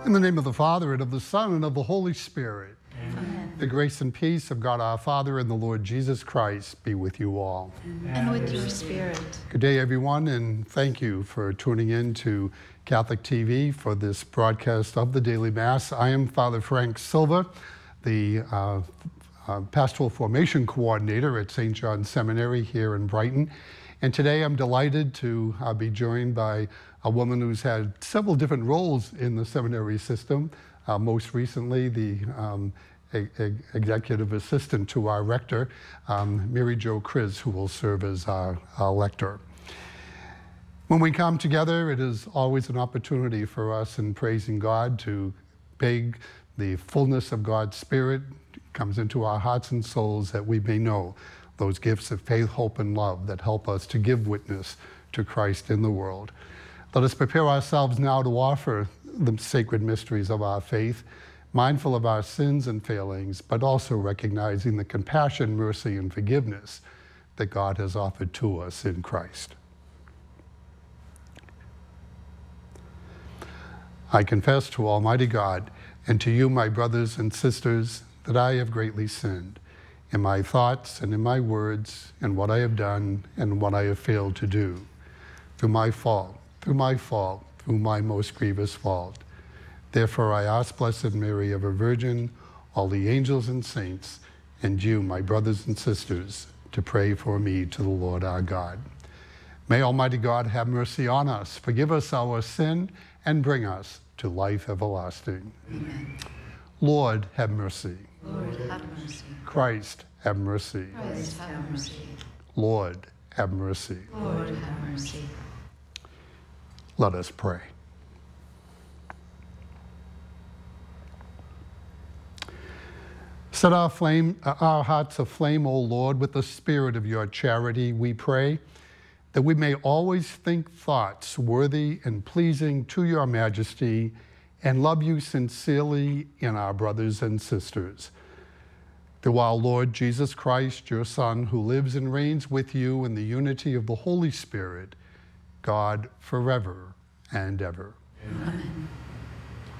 In the name of the Father, and of the Son, and of the Holy Spirit. Amen. The grace and peace of God our Father and the Lord Jesus Christ be with you all. And with your spirit. Good day, everyone, and thank you for tuning in to Catholic TV for this broadcast of the Daily Mass. I am Father Frank Silva, the Pastoral Formation Coordinator at St. John's Seminary here in Brighton. And today I'm delighted to be joined by a woman who's had several different roles in the seminary system. Most recently, the executive assistant to our rector, Mary Jo Kriz, who will serve as our lector. When we come together, it is always an opportunity for us in praising God to beg the fullness of God's Spirit comes into our hearts and souls that we may know those gifts of faith, hope, and love that help us to give witness to Christ in the world. Let us prepare ourselves now to offer the sacred mysteries of our faith, mindful of our sins and failings, but also recognizing the compassion, mercy, and forgiveness that God has offered to us in Christ. I confess to Almighty God and to you, my brothers and sisters, that I have greatly sinned in my thoughts and in my words, and what I have done and what I have failed to do, through my most grievous fault. Therefore I ask Blessed Mary, ever Virgin, all the angels and saints, and you, my brothers and sisters, to pray for me to the Lord our God. May Almighty God have mercy on us, forgive us our sin, and bring us to life everlasting. Amen. Lord, have mercy. Lord, have mercy. Christ, have mercy. Christ, have mercy. Lord, have mercy. Lord, have mercy. Let us pray. Set our hearts aflame, O Lord, with the spirit of your charity, we pray, that we may always think thoughts worthy and pleasing to your majesty and love you sincerely in our brothers and sisters. Through our Lord Jesus Christ, your Son, who lives and reigns with you in the unity of the Holy Spirit, God, forever and ever. Amen.